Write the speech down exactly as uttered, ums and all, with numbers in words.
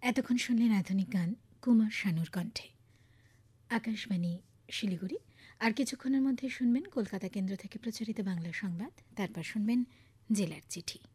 এতক্ষণ শুনলেন আধুনিক গান কুমার শানুর কণ্ঠে। আকাশবাণী শিলিগুড়ি। আর কিছুক্ষণের মধ্যে শুনবেন কলকাতা কেন্দ্র থেকে প্রচারিত বাংলা সংবাদ, তারপর শুনবেন জেলার চিঠি।